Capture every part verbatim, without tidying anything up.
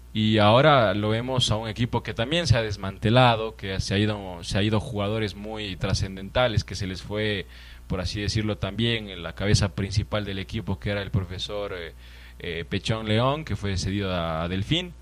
y ahora lo vemos a un equipo que también se ha desmantelado, que se ha ido, se ha ido jugadores muy trascendentales, que se les fue, por así decirlo, también en la cabeza principal del equipo, que era el profesor eh, eh, Pechón León, que fue cedido a, a Delfín.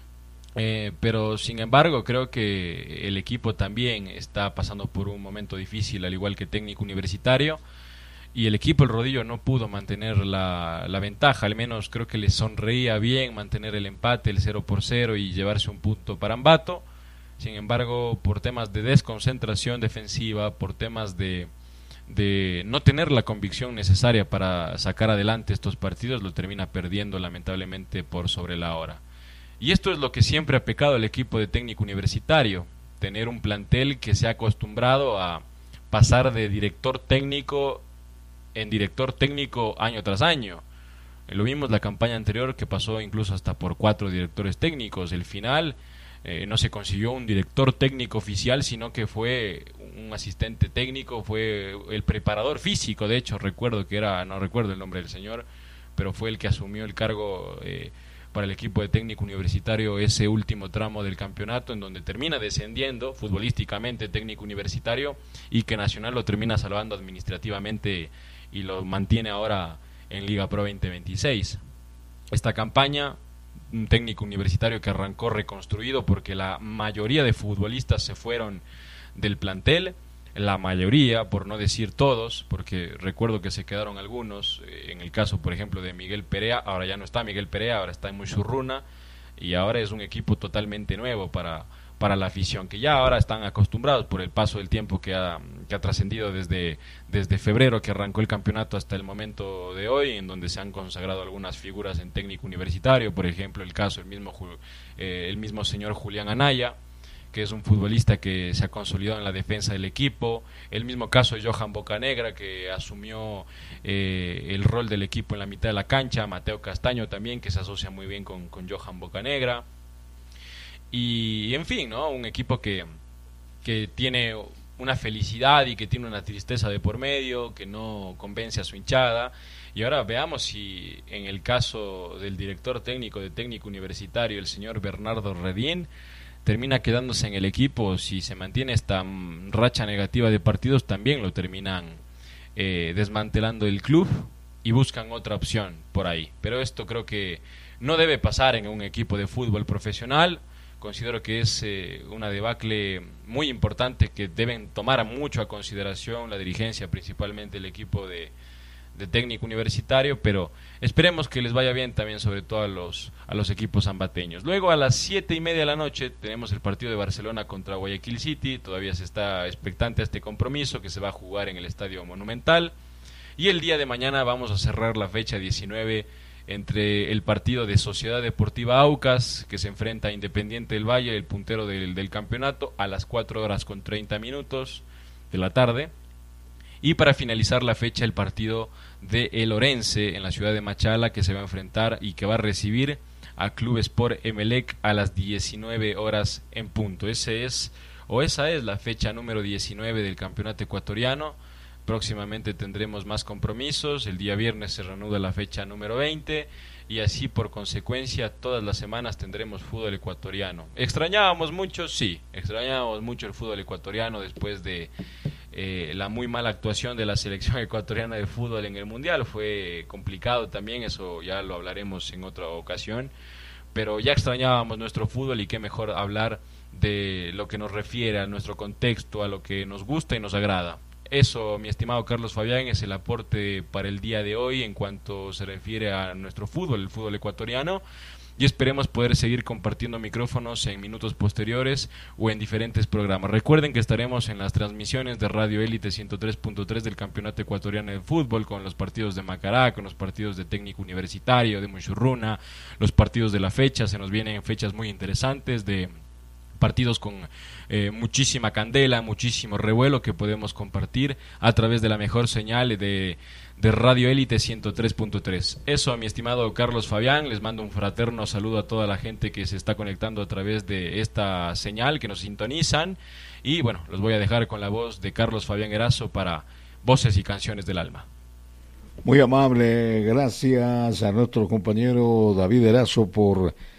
Eh, pero sin embargo creo que el equipo también está pasando por un momento difícil, al igual que Técnico Universitario, y el equipo, el Rodillo, no pudo mantener la, la ventaja. Al menos creo que le sonreía bien mantener el empate, el cero por cero, y llevarse un punto para Ambato. Sin embargo, por temas de desconcentración defensiva, por temas de, de no tener la convicción necesaria para sacar adelante estos partidos, lo termina perdiendo lamentablemente por sobre la hora. Y esto es lo que siempre ha pecado el equipo de Técnico Universitario, tener un plantel que se ha acostumbrado a pasar de director técnico en director técnico año tras año. Lo vimos la campaña anterior, que pasó incluso hasta por cuatro directores técnicos. El final eh, no se consiguió un director técnico oficial, sino que fue un asistente técnico, fue el preparador físico, de hecho recuerdo que era, no recuerdo el nombre del señor, pero fue el que asumió el cargo eh, para el equipo de Técnico Universitario ese último tramo del campeonato, en donde termina descendiendo futbolísticamente Técnico Universitario, y que Nacional lo termina salvando administrativamente y lo mantiene ahora en Liga Pro veinte veintiséis. Esta campaña, un Técnico Universitario que arrancó reconstruido, porque la mayoría de futbolistas se fueron del plantel, la mayoría, por no decir todos, porque recuerdo que se quedaron algunos, en el caso por ejemplo de Miguel Perea. Ahora ya no está Miguel Perea, ahora está en Muchurruna, y ahora es un equipo totalmente nuevo para, para la afición, que ya ahora están acostumbrados por el paso del tiempo que ha, que ha trascendido desde, desde febrero, que arrancó el campeonato, hasta el momento de hoy, en donde se han consagrado algunas figuras en Técnico Universitario, por ejemplo el caso el mismo, eh, el mismo señor Julián Anaya, que es un futbolista que se ha consolidado en la defensa del equipo. El mismo caso de Johan Bocanegra, que asumió eh, el rol del equipo en la mitad de la cancha. Mateo Castaño también, que se asocia muy bien con, con Johan Bocanegra. Y en fin, ¿no? Un equipo que, que tiene una felicidad y que tiene una tristeza de por medio, que no convence a su hinchada. Y ahora veamos si en el caso del director técnico de Técnico Universitario, el señor Bernardo Redín, termina quedándose en el equipo. Si se mantiene esta um, racha negativa de partidos, también lo terminan eh, desmantelando el club y buscan otra opción por ahí. Pero esto creo que no debe pasar en un equipo de fútbol profesional. Considero que es eh, una debacle muy importante que deben tomar mucho a consideración la dirigencia, principalmente el equipo de de Técnico Universitario, pero esperemos que les vaya bien también, sobre todo a los, a los equipos ambateños. Luego a las siete y media de la noche tenemos el partido de Barcelona contra Guayaquil City. Todavía se está expectante a este compromiso, que se va a jugar en el Estadio Monumental, y el día de mañana vamos a cerrar la fecha diecinueve entre el partido de Sociedad Deportiva Aucas, que se enfrenta a Independiente del Valle, el puntero del, del campeonato, a las cuatro horas con treinta minutos de la tarde. Y para finalizar la fecha, el partido de El Orense en la ciudad de Machala, que se va a enfrentar y que va a recibir a Club Sport Emelec a las diecinueve horas en punto. Ese es, o esa es la fecha número diecinueve del campeonato ecuatoriano. Próximamente tendremos más compromisos. El día viernes se reanuda la fecha número veinte, y así por consecuencia todas las semanas tendremos fútbol ecuatoriano. ¿Extrañábamos mucho? Sí, extrañábamos mucho el fútbol ecuatoriano después de eh, la muy mala actuación de la selección ecuatoriana de fútbol en el Mundial. Fue complicado también, eso ya lo hablaremos en otra ocasión, pero ya extrañábamos nuestro fútbol, y qué mejor hablar de lo que nos refiere a nuestro contexto, a lo que nos gusta y nos agrada. Eso, mi estimado Carlos Fabián, es el aporte para el día de hoy en cuanto se refiere a nuestro fútbol, el fútbol ecuatoriano, y esperemos poder seguir compartiendo micrófonos en minutos posteriores o en diferentes programas. Recuerden que estaremos en las transmisiones de Radio Élite ciento tres punto tres del Campeonato Ecuatoriano de Fútbol, con los partidos de Macará, con los partidos de Técnico Universitario, de Muchurruna, los partidos de la fecha. Se nos vienen fechas muy interesantes, de partidos con eh, muchísima candela, muchísimo revuelo, que podemos compartir a través de la mejor señal de, de Radio Élite ciento tres punto tres. Eso, mi estimado Carlos Fabián, les mando un fraterno saludo a toda la gente que se está conectando a través de esta señal, que nos sintonizan, y bueno, los voy a dejar con la voz de Carlos Fabián Erazo para Voces y Canciones del Alma. Muy amable, gracias a nuestro compañero David Erazo por